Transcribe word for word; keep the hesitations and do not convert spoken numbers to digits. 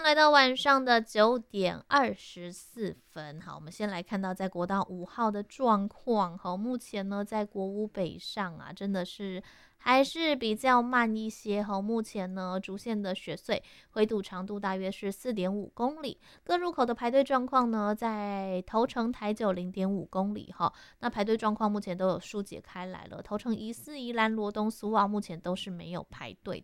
来到晚上的九点二十四分，好，我们先来看到在国道五号的状况。好，目前呢，在国五北上啊，真的是还是比较慢一些。好，目前呢，主线的雪隧回堵长度大约是四点五公里，各入口的排队状况呢，在头城台九零点五公里哈。那排队状况目前都有疏解开来了，头城宜四、宜兰罗东、苏澳目前都是没有排队